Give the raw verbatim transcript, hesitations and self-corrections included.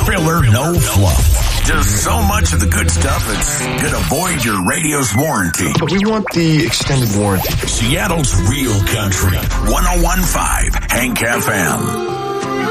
filler, no fluff. Just so much of the good stuff that's gonna void your radio's warranty. But we want the extended warranty. Seattle's real country. one oh one point five Hank F M.